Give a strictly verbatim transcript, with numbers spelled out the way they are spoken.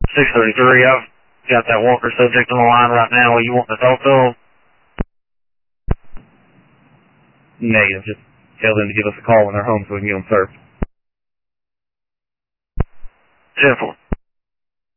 six thirty-three, I've got that Walker subject on the line right now. Are you wanting to talk to him? Negative. Just tell them to give us a call when they're home so we can get them served. ten four.